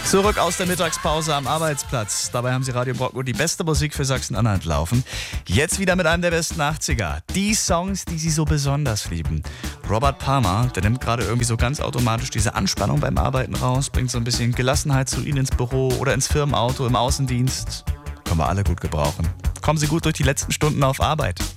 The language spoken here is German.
Zurück aus der Mittagspause am Arbeitsplatz. Dabei haben Sie Radio Brocken und die beste Musik für Sachsen-Anhalt laufen. Jetzt wieder mit einem der besten 80er. Die Songs, die Sie so besonders lieben. Robert Palmer, der nimmt gerade irgendwie so ganz automatisch diese Anspannung beim Arbeiten raus, bringt so ein bisschen Gelassenheit zu Ihnen ins Büro oder ins Firmenauto, im Außendienst. Können wir alle gut gebrauchen. Kommen Sie gut durch die letzten Stunden auf Arbeit.